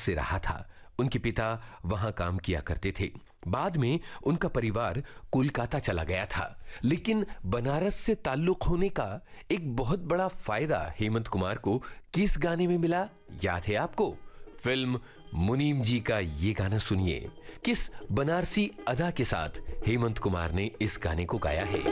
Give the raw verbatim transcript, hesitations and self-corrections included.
से रहा था। उनके पिता वहां काम किया करते थे। बाद में उनका परिवार कोलकाता चला गया था, लेकिन बनारस से ताल्लुक होने का एक बहुत बड़ा फायदा हेमंत कुमार को किस गाने में मिला, याद है आपको? फिल्म मुनीम जी का ये गाना सुनिए। किस बनारसी अदा के साथ हेमंत कुमार ने इस गाने को गाया है।